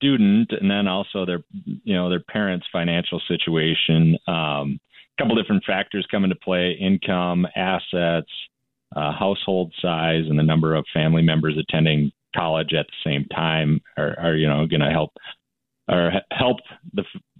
student, and then also their parents' financial situation. A couple different factors come into play: income, assets, household size, and the number of family members attending college at the same time are going to help the